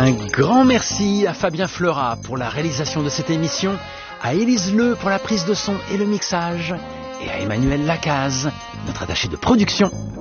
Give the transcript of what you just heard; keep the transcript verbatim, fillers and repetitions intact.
Un grand merci à Fabien Fleurat pour la réalisation de cette émission, à Élise Leu pour la prise de son et le mixage, et à Emmanuel Lacaze, notre attaché de production.